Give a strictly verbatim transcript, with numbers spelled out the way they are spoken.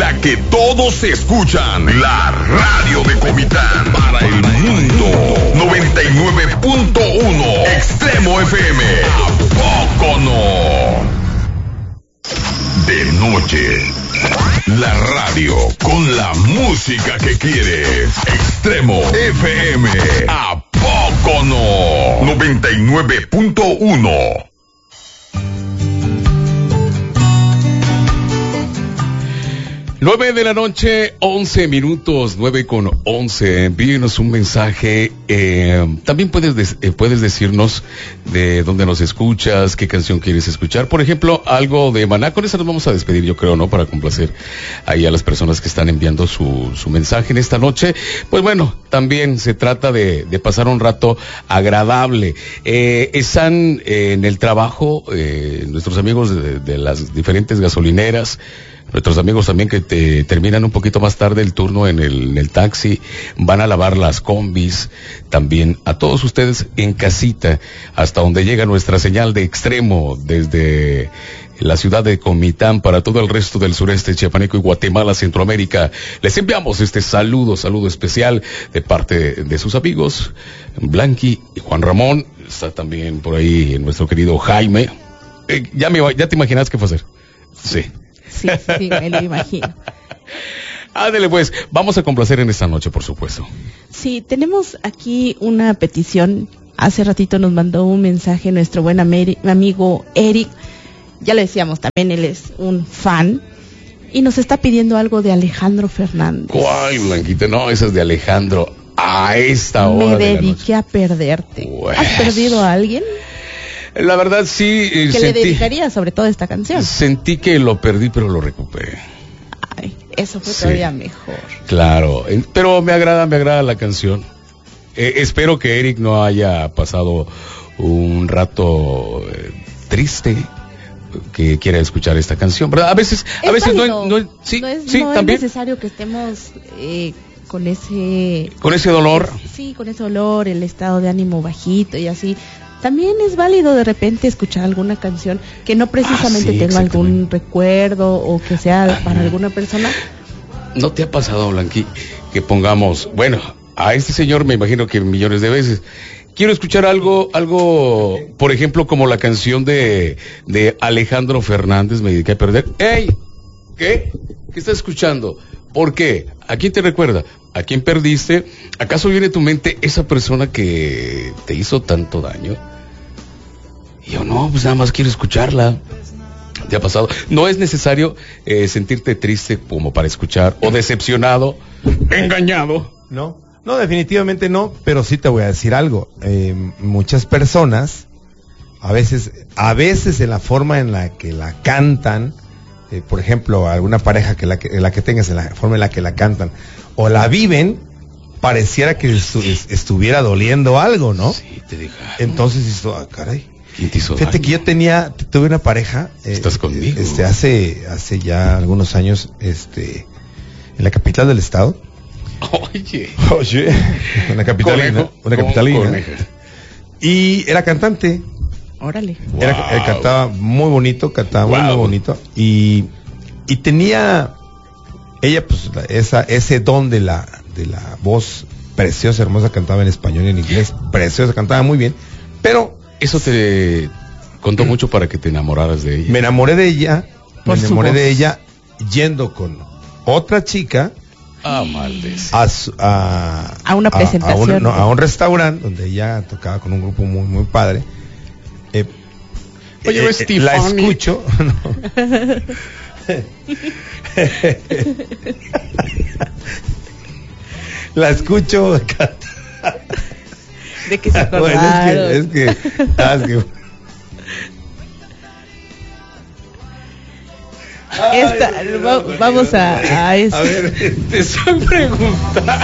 la que todos escuchan, la radio de Comitán para el mundo. noventa y nueve punto uno Extremo F M. ¿A poco no? De noche, la radio con la música que quieres. Extremo F M. ¿A poco no? noventa y nueve punto uno. Nueve de la noche, once minutos, nueve con once. Envíenos un mensaje. Eh, también puedes, des, eh, puedes decirnos de dónde nos escuchas, qué canción quieres escuchar. Por ejemplo, algo de Maná. Con eso nos vamos a despedir, yo creo, ¿no? Para complacer ahí a las personas que están enviando su, su mensaje en esta noche. Pues bueno, también se trata de, de pasar un rato agradable. Eh, están eh, en el trabajo eh, nuestros amigos de, de las diferentes gasolineras. Nuestros amigos también que te terminan un poquito más tarde el turno en el, en el taxi, van a lavar las combis, también a todos ustedes en casita, hasta donde llega nuestra señal de Extremo, desde la ciudad de Comitán para todo el resto del sureste chiapaneco y Guatemala, Centroamérica. Les enviamos este saludo, saludo especial de parte de sus amigos, Blanqui y Juan Ramón. Está también por ahí nuestro querido Jaime. Eh, ya, me, ya te imaginas qué fue a hacer. Sí. Sí, sí, me lo imagino. Ándale pues, vamos a complacer en esta noche, por supuesto. Sí, tenemos aquí una petición. Hace ratito nos mandó un mensaje nuestro buen amigo Eric. Ya le decíamos, también él es un fan. Y nos está pidiendo algo de Alejandro Fernández. ¿Cuál, Blanquita? No, esa es de Alejandro. A esta hora Me de la dediqué noche. a perderte. Pues, ¿Has perdido a alguien? La verdad sí. Eh, ¿Qué sentí, le dedicaría sobre todo esta canción? Sentí que lo perdí, pero lo recuperé. Ay, eso fue Sí. todavía mejor. Claro, eh, pero me agrada, me agrada la canción. Eh, espero que Eric no haya pasado un rato eh, triste, que quiera escuchar esta canción, ¿verdad? A veces, a Es veces válido. no, no, sí, no es, sí, no también es necesario que estemos eh, con ese con ese dolor. sí, con ese dolor, el estado de ánimo bajito y así. También es válido de repente escuchar alguna canción que no precisamente Ah, sí, tenga algún recuerdo o que sea para alguna persona. ¿No te ha pasado, Blanqui, que pongamos, bueno, a este señor me imagino que millones de veces, quiero escuchar algo, algo, por ejemplo, como la canción de, de Alejandro Fernández, Me dediqué a perder? ¡Ey! ¿Qué? ¿Qué estás escuchando? ¿Por qué? ¿A quién te recuerda? ¿A quién perdiste? ¿Acaso viene a tu mente esa persona que te hizo tanto daño? Y yo, no, pues nada más quiero escucharla. ¿Te ha pasado? No es necesario eh, sentirte triste como para escuchar, o decepcionado, engañado. No, no, definitivamente no, pero sí te voy a decir algo. Eh, muchas personas, a veces, a veces en la forma en la que la cantan, eh, por ejemplo, alguna pareja que la que, la que tengas, en la forma en la que la cantan, o la viven, pareciera que estu- estuviera doliendo algo, ¿no? Sí, te deja. Entonces, esto, ah, caray. ¿Quién te hizo Fíjate daño? que yo tenía, tuve una pareja. eh, ¿Estás conmigo? Este, hace, hace ya algunos años, este, en la capital del estado. Oye. Oye, una capitalina, Conejo, una con capitalina. coneja. Y era cantante. Órale. Wow. Era, él cantaba muy bonito, cantaba muy, Wow. muy bonito. Y, y tenía ella, pues, la- esa, ese don de la, de la voz preciosa, hermosa, cantaba en español y en inglés, preciosa, cantaba muy bien. Pero Eso te contó mucho para que te enamoraras de ella. me enamoré de ella, Por me su enamoré voz. de ella yendo con otra chica Ah, maldes. a, su- a, A una presentación. a, un, no, a un restaurante donde ella tocaba con un grupo muy muy padre. Eh, Oye, eh, ¿ves eh, la Tiffany? escucho. No. La escucho cantar. De que se Bueno, acordaron. es que, es que, ah, es que Esta, va- vamos a, a, a este- ver, Te estoy preguntando.